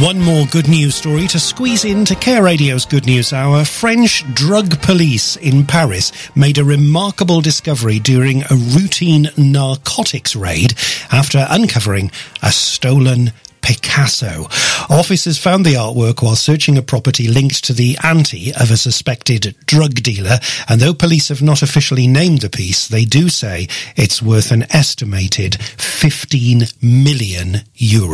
One more good news story to squeeze into Care Radio's Good News Hour. French drug police in Paris made a remarkable discovery during a routine narcotics raid after uncovering a stolen Picasso. Officers found the artwork while searching a property linked to the auntie of a suspected drug dealer, and though police have not officially named the piece, they do say it's worth an estimated €15 million.